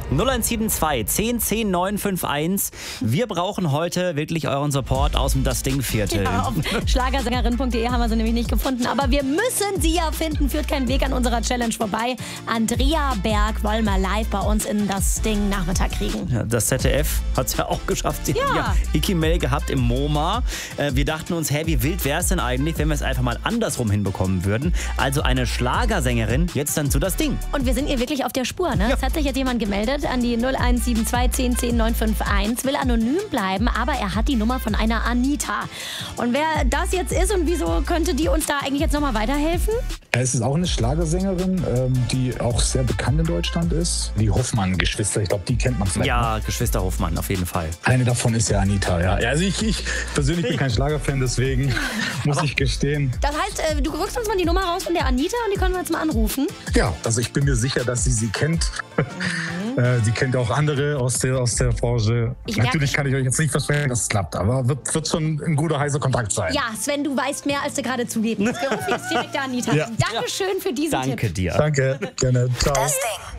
0172 10 10 951. Wir brauchen heute wirklich euren Support aus dem Das Ding-Viertel. Ja, auf schlagersängerin.de haben wir sie nämlich nicht gefunden. Aber wir müssen sie ja finden. Führt kein Weg an unserer Challenge vorbei. Andrea Berg wollen wir live bei uns in Das Ding Nachmittag kriegen. Ja, das ZDF hat es ja auch geschafft. Sie haben ja Iki-Mail gehabt im MoMA. Wir dachten uns, wie wild wäre es denn eigentlich, wenn wir es einfach mal andersrum hinbekommen würden? Also eine Schlagersängerin jetzt dann zu Das Ding. Und wir sind ihr wirklich auf der Spur, ne? Ja. Es hat sich jetzt jemand gemeldet an die 0172 10 10 951, will anonym bleiben, aber er hat die Nummer von einer Anita. Und wer das jetzt ist und wieso könnte die uns da eigentlich jetzt nochmal weiterhelfen? Es ist auch eine Schlagersängerin, die auch sehr bekannt in Deutschland ist. Die Hoffmann-Geschwister, ich glaube, die kennt man vielleicht. Ja, Geschwister Hoffmann, auf jeden Fall. Eine davon ist ja Anita, ja. Also ich persönlich bin kein Schlagerfan, deswegen muss ich gestehen. Das heißt, du rückst uns mal die Nummer raus von der Anita und die können wir jetzt mal anrufen. Ja, also ich bin mir sicher, dass sie kennt. Sie kennt auch andere aus der Branche. Natürlich kann ich euch jetzt nicht versprechen, dass es klappt, aber wird schon ein guter, heißer Kontakt sein. Ja, Sven, du weißt mehr, als du gerade zugeben willst. Wir rufen jetzt direkt der Anita an. Dankeschön für diesen Tipp. Danke dir. Danke, gerne. Ciao. Das Ding.